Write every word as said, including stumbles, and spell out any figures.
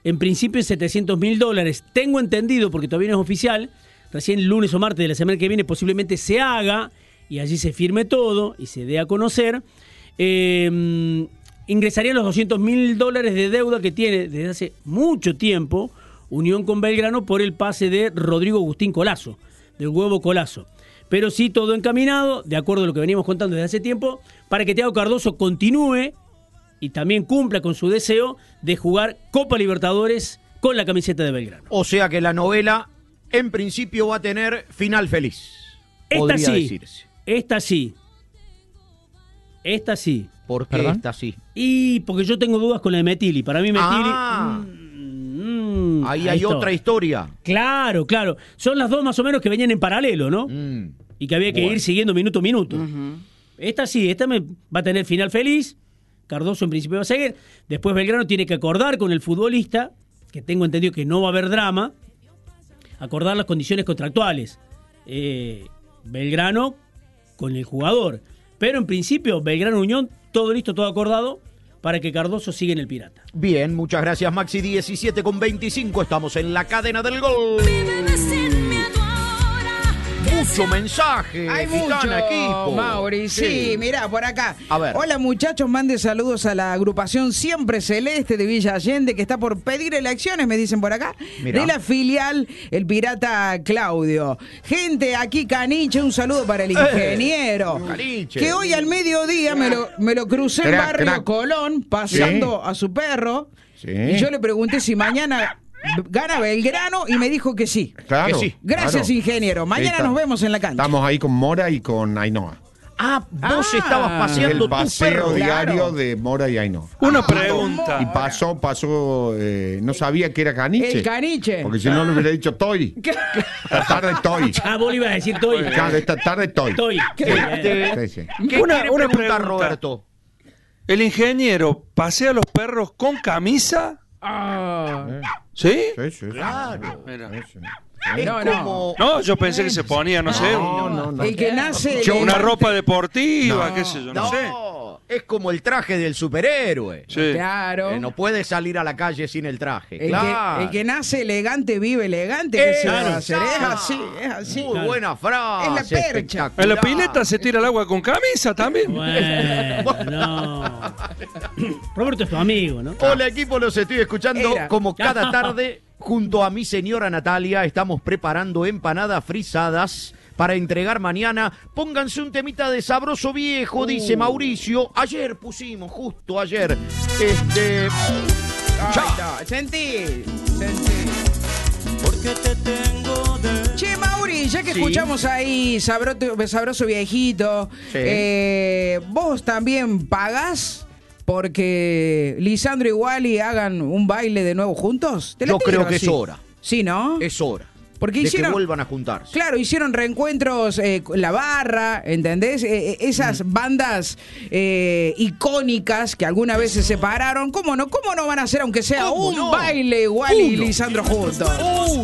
en principio en setecientos mil dólares. Tengo entendido, porque todavía no es oficial, recién el lunes o martes de la semana que viene posiblemente se haga y allí se firme todo y se dé a conocer. Eh, ingresarían los doscientos mil dólares de deuda que tiene desde hace mucho tiempo Unión con Belgrano por el pase de Rodrigo Agustín Colazo, del Huevo Colazo. Pero sí, todo encaminado, de acuerdo a lo que veníamos contando desde hace tiempo, para que Thiago Cardoso continúe y también cumpla con su deseo de jugar Copa Libertadores con la camiseta de Belgrano. O sea que la novela, en principio, va a tener final feliz. Esta sí, decirse. esta sí. Esta sí. ¿Por qué ¿Perdón? esta sí? Y porque yo tengo dudas con la de Metili. Para mí Metili... Ah. Mm, mm, Ahí hay está. otra historia. Claro, claro. Son las dos más o menos que venían en paralelo, ¿no? Mm. Y que había que Bueno. ir siguiendo minuto a minuto. Uh-huh. Esta sí, esta me, va a tener final feliz. Cardoso en principio va a seguir. Después Belgrano tiene que acordar con el futbolista, que tengo entendido que no va a haber drama, acordar las condiciones contractuales. Eh, Belgrano con el jugador. Pero en principio, Belgrano Unión, todo listo, todo acordado, para que Cardoso siga en el Pirata. Bien, muchas gracias, Maxi. diecisiete con veinticinco, estamos en la cadena del gol. Mucho mensaje, Hay gitana, mucho, equipo. Mauri, sí, Sí. mirá, por acá. A ver. Hola muchachos, mande saludos a la agrupación Siempre Celeste de Villa Allende, que está por pedir elecciones, me dicen por acá, Mirá. de la filial El Pirata Claudio. Gente, aquí Caniche, un saludo para el ingeniero. Caniche. Que hoy al mediodía me lo, me lo crucé en Crack, Barrio crack. Colón, pasando a su perro, Sí. y yo le pregunté si mañana gana Belgrano y me dijo que sí. Claro. Que sí. Gracias, claro. ingeniero. Mañana Está- nos vemos en la cancha. Estamos ahí con Mora y con Ainhoa. Ah, vos Ah. estabas paseando El tu paseo perro. diario Claro. de Mora y Ainhoa. Una Ah, pregunta. Y pasó, pasó, eh, no sabía que era Caniche. El Caniche. Porque si no le hubiera dicho Toy. Esta tarde Toy. Ah, vos le ibas a decir Toy. Claro, esta tarde Toy. Toy. Este, Sí, sí. ¿Qué Una- quiere una preguntar, pregunta. Roberto? ¿El ingeniero pasea a los perros con camisa? Ah. ¿Sí? Sí, sí, sí. Claro. Mira. Sí, sí. Es No, no. como... No, yo pensé que se ponía, no sé, No, un- no, no. El que nace. una elegante- ropa deportiva, No. qué sé yo, no, No, sé. es como el traje del superhéroe. Sí. Claro. Eh, no puede salir a la calle sin el traje. El, claro. que, el que nace elegante vive elegante. ¿Qué se va a hacer? Es así, es así. Muy buena frase. Es la percha. espectacular. En la pileta se tira el agua con camisa también. Bueno, no. Roberto es tu amigo, ¿no? Hola equipo, los estoy escuchando Era. como cada tarde junto a mi señora Natalia. Estamos preparando empanadas frisadas para entregar mañana. Pónganse un temita de Sabroso Viejo, Uh. dice Mauricio. Ayer pusimos, justo ayer. Este... Ahí Chao. está. Sentí, sentí. Che, Mauri, ya que Sí. escuchamos ahí Sabroso, Sabroso Viejito, Sí. eh, ¿vos también pagás porque Lisandro y Wally hagan un baile de nuevo juntos? ¿Te la Yo tiro creo que así? es hora. Sí, ¿no? Es hora. Porque de hicieron- que vuelvan a juntarse. Claro, hicieron reencuentros, eh, la barra, ¿entendés? Eh, eh, esas Mm. bandas eh, icónicas que alguna vez se separaron. ¿Cómo no? ¿Cómo no van a hacer, aunque sea ¿Cómo un no? baile igual y Uno. Lisandro juntos?